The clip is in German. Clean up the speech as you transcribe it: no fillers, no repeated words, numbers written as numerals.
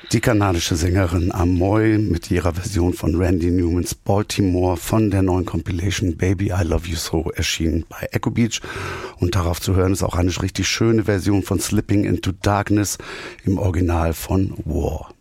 Die kanadische Sängerin Amoy mit ihrer Version von Randy Newmans Baltimore von der neuen Compilation Baby I Love You So erschienen bei Echo Beach. Und darauf zu hören ist auch eine richtig schöne Version von Slipping Into Darkness im Original von War.